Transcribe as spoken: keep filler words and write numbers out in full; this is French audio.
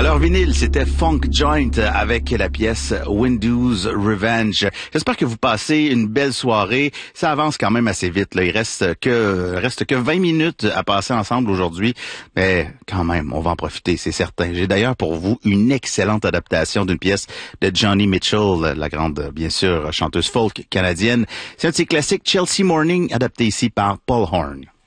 Alors, vinyle, c'était Funk Joint avec la pièce Windows Revenge. J'espère que vous passez une belle soirée. Ça avance quand même assez vite, là. Il reste que, reste que vingt minutes à passer ensemble aujourd'hui. Mais quand même, on va en profiter, c'est certain. J'ai d'ailleurs pour vous une excellente adaptation d'une pièce de Joni Mitchell, la grande, bien sûr, chanteuse folk canadienne. C'est un de ses classiques, Chelsea Morning, adapté ici par Paul Horn.